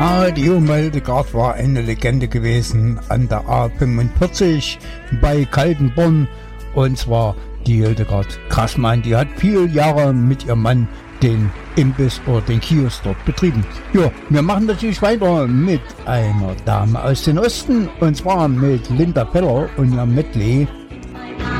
Ja, die Hildegard war eine Legende gewesen an der A45 bei Kaltenborn. Und zwar die Hildegard Grassmann, die hat viele Jahre mit ihrem Mann den Imbiss oder den Kiosk dort betrieben. Ja, wir machen natürlich weiter mit einer Dame aus dem Osten, und zwar mit Linda Peller und ihrem Medley